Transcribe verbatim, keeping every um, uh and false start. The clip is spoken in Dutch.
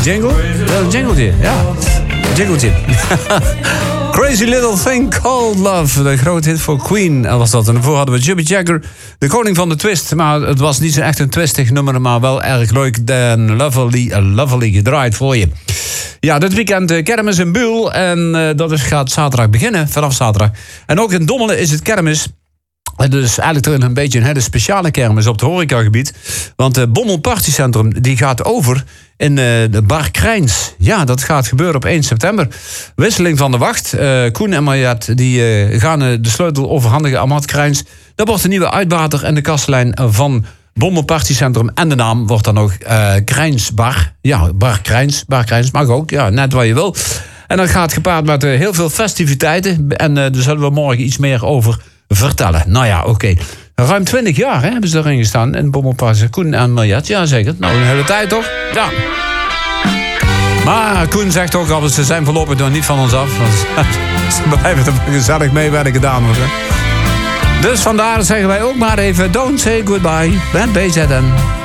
jingle? Ja, een jingletje, ja. Een jingletje. Crazy Little Thing Called Love. De grote hit voor Queen was dat. En daarvoor hadden we Jimmy Jagger, de koning van de twist. Maar het was niet zo echt een twistig nummer, maar wel erg leuk en lovely, lovely gedraaid voor je. Ja, dit weekend uh, kermis in Buul. En uh, dat is, gaat zaterdag beginnen, vanaf zaterdag. En ook in Dommelen is het kermis. Dus eigenlijk een beetje een hele speciale kermis op het horecagebied. Want het Bommel Partycentrum die gaat over in uh, de Bar Krijns. Ja, dat gaat gebeuren op één september. Wisseling van de wacht. Uh, Koen en Mariette die uh, gaan uh, de sleutel overhandigen aan Matt Krijns. Dat wordt de nieuwe uitbater en de kastlijn van Bommel Partycentrum. En de naam wordt dan ook uh, Krijnsbar. Ja, Bar Krijns. Bar Krijns mag ook. Ja, net wat je wil. En dat gaat gepaard met uh, heel veel festiviteiten. En uh, daar zullen we morgen iets meer over vertellen. Nou ja, oké. Okay. Ruim twintig jaar hè, hebben ze erin gestaan in Bommelpark. Koen en Mariette, ja zeker. Nou, een hele tijd toch? Ja. Maar Koen zegt ook al, ze zijn voorlopig nog niet van ons af. Want ze blijven er gezellig meewerken, dames. Hè. Dus vandaar zeggen wij ook maar even, don't say goodbye. Band B Z N.